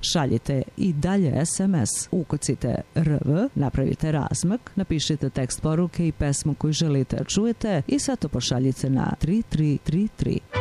šaljite i dalje SMS. Ukucite RV, napravite razmak, napišite tekst poruke i pesmu koju želite da čujete i sve to pošaljite na 3333.